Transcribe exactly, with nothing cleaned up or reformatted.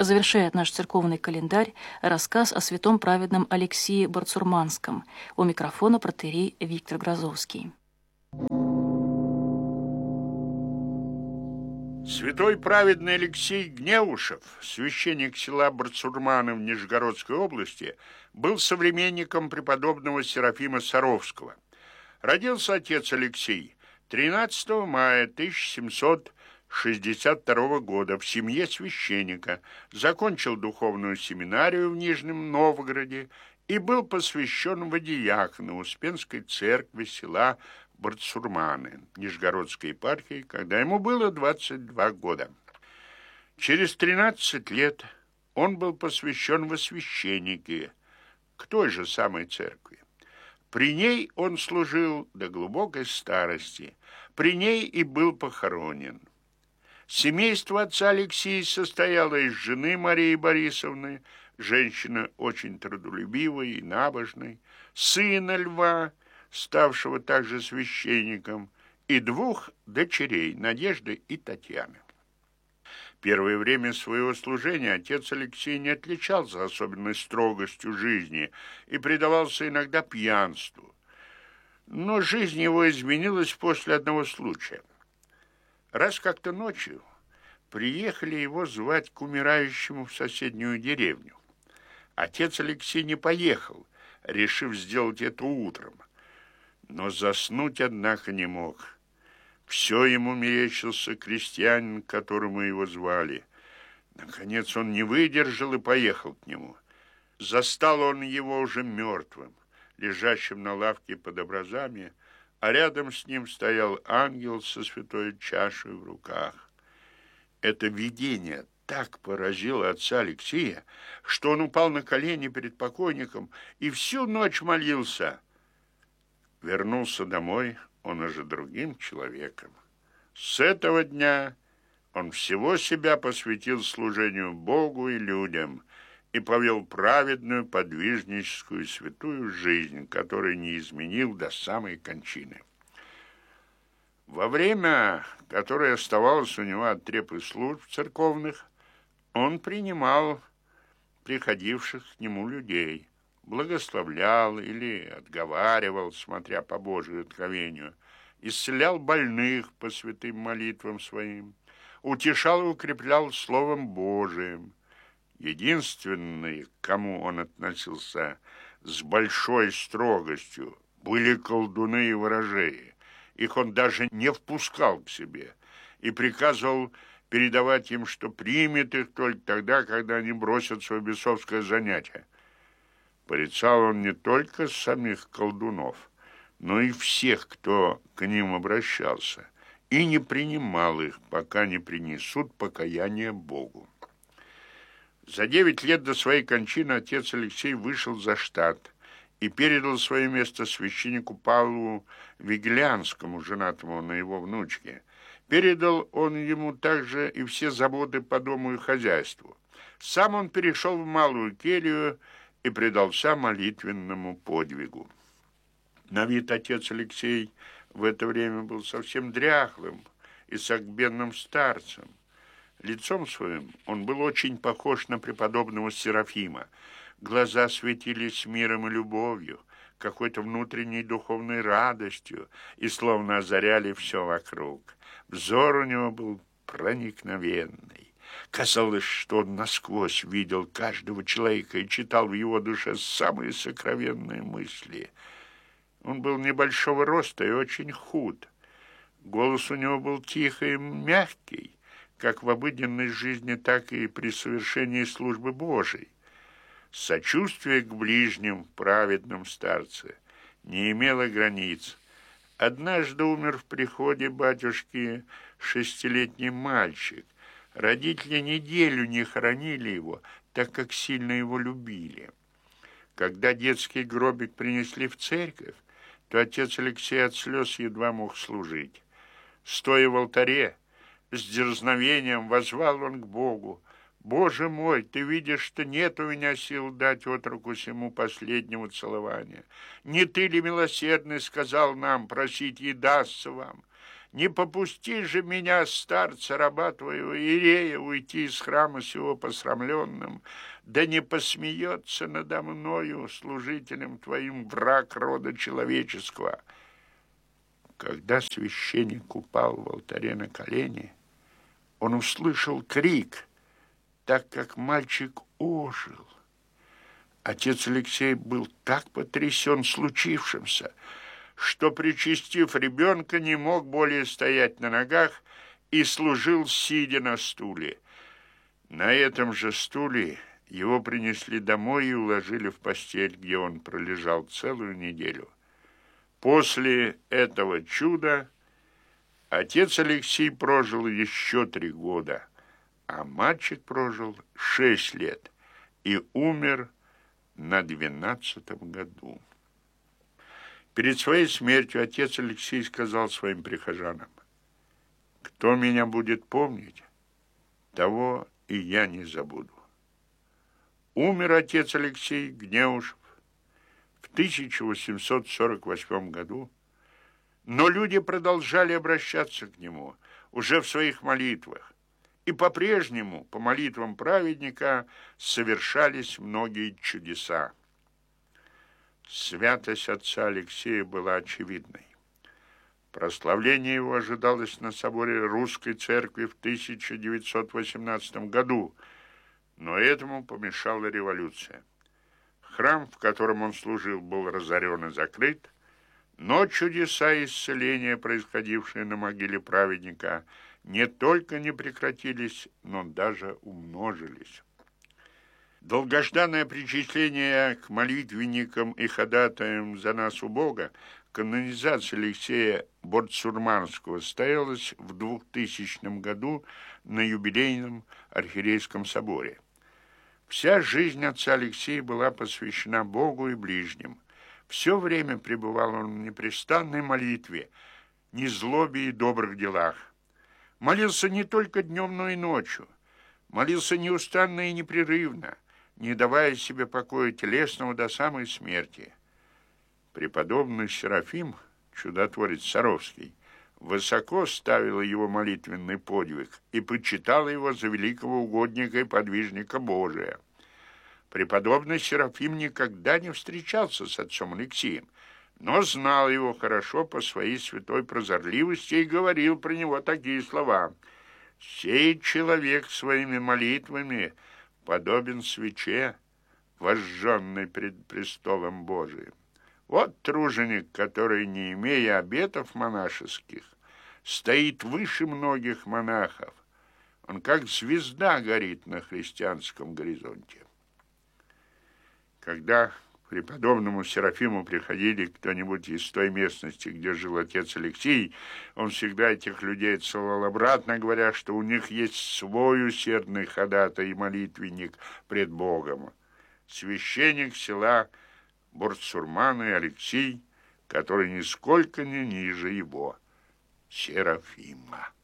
Завершает наш церковный календарь рассказ о святом праведном Алексии Барцурманском. У микрофона протоиерей Виктор Грозовский. Святой праведный Алексей Гневушев, священник села Барцурманы в Нижегородской области, был современником преподобного Серафима Саровского. Родился отец Алексей тринадцатого мая тысяча семьсот шестьдесят второго года в семье священника, закончил духовную семинарию в Нижнем Новгороде и был посвящен водиякону Успенской церкви села Барцурманы Нижегородской епархии, когда ему было двадцать два года. Через тринадцать лет он был посвящен во священники к той же самой церкви. При ней он служил до глубокой старости, при ней и был похоронен. Семейство отца Алексея состояло из жены Марии Борисовны, женщины очень трудолюбивой и набожной, сына Льва, ставшего также священником, и двух дочерей, Надежды и Татьяны. Первое время своего служения отец Алексей не отличался особенной строгостью жизни и предавался иногда пьянству. Но жизнь его изменилась после одного случая. Раз как-то ночью приехали его звать к умирающему в соседнюю деревню. Отец Алексей не поехал, решив сделать это утром. Но заснуть, однако, не мог. Все ему мерещился крестьянин, к которому его звали. Наконец он не выдержал и поехал к нему. Застал он его уже мертвым, лежащим на лавке под образами, а рядом с ним стоял ангел со святой чашей в руках. Это видение так поразило отца Алексея, что он упал на колени перед покойником и всю ночь молился. Вернулся домой он уже другим человеком. С этого дня он всего себя посвятил служению Богу и людям и повел праведную, подвижническую, святую жизнь, которую не изменил до самой кончины. Во время, которое оставалось у него от треп и служб церковных, он принимал приходивших к нему людей, благословлял или отговаривал, смотря по Божию откровению, исцелял больных по святым молитвам своим, утешал и укреплял Словом Божиим. Единственные, к кому он относился с большой строгостью, были колдуны и ворожеи. Их он даже не впускал к себе и приказывал передавать им, что примет их только тогда, когда они бросят свое бесовское занятие. Порицал он не только самих колдунов, но и всех, кто к ним обращался, и не принимал их, пока не принесут покаяние Богу. За девять лет до своей кончины отец Алексей вышел за штат и передал свое место священнику Павлу Вигелянскому, женатому на его внучке. Передал он ему также и все заботы по дому и хозяйству. Сам он перешел в малую келью и предался молитвенному подвигу. На вид отец Алексей в это время был совсем дряхлым и согбенным старцем. Лицом своим он был очень похож на преподобного Серафима. Глаза светились миром и любовью, какой-то внутренней духовной радостью и словно озаряли все вокруг. Взор у него был проникновенный. Казалось, что он насквозь видел каждого человека и читал в его душе самые сокровенные мысли. Он был небольшого роста и очень худ. Голос у него был тихий и мягкий, как в обыденной жизни, так и при совершении службы Божией. Сочувствие к ближним, праведным старце не имело границ. Однажды умер в приходе батюшки шестилетний мальчик. Родители неделю не хоронили его, так как сильно его любили. Когда детский гробик принесли в церковь, то отец Алексей от слез едва мог служить. Стоя в алтаре, с дерзновением воззвал он к Богу: «Боже мой, ты видишь, что нет у меня сил дать отроку сему последнего целования. Не ты ли, милосердный, сказал нам, просить и дастся вам? Не попусти же меня, старца, раба твоего Иерея, уйти из храма сего посрамленным, да не посмеется надо мною, служителем твоим, враг рода человеческого». Когда священник упал в алтаре на колени, он услышал крик, так как мальчик ожил. Отец Алексей был так потрясен случившимся, что, причастив ребенка, не мог более стоять на ногах и служил, сидя на стуле. На этом же стуле его принесли домой и уложили в постель, где он пролежал целую неделю. После этого чуда отец Алексей прожил еще три года, а мальчик прожил шесть лет и умер на двенадцатом году. Перед своей смертью отец Алексей сказал своим прихожанам: «Кто меня будет помнить, того и я не забуду». Умер отец Алексей Гнеушев в тысяча восемьсот сорок восьмом году, но люди продолжали обращаться к нему уже в своих молитвах, и по-прежнему по молитвам праведника совершались многие чудеса. Святость отца Алексея была очевидной. Прославление его ожидалось на соборе Русской Церкви в тысяча девятьсот восемнадцатом году, но этому помешала революция. Храм, в котором он служил, был разорен и закрыт, но чудеса исцеления, происходившие на могиле праведника, не только не прекратились, но даже умножились. Долгожданное причисление к молитвенникам и ходатаям за нас у Бога, канонизация Алексея Бортсурманского, состоялась в двухтысячном году на юбилейном архиерейском соборе. Вся жизнь отца Алексея была посвящена Богу и ближним. Все время пребывал он в непрестанной молитве, незлобе и добрых делах. Молился не только днем, но и ночью. Молился неустанно и непрерывно, не давая себе покоя телесного до самой смерти. Преподобный Серафим, чудотворец Саровский, высоко ставил его молитвенный подвиг и почитал его за великого угодника и подвижника Божия. Преподобный Серафим никогда не встречался с отцом Алексеем, но знал его хорошо по своей святой прозорливости и говорил про него такие слова: «Сей человек своими молитвами подобен свече, возжженной пред престолом Божиим. Вот труженик, который, не имея обетов монашеских, стоит выше многих монахов. Он как звезда горит на христианском горизонте». Когда к преподобному Серафиму приходили кто-нибудь из той местности, где жил отец Алексей, он всегда этих людей отсылал обратно, говоря, что у них есть свой усердный ходатай и молитвенник пред Богом. Священник села Бортсурманы Алексей, который нисколько не ниже его, Серафима.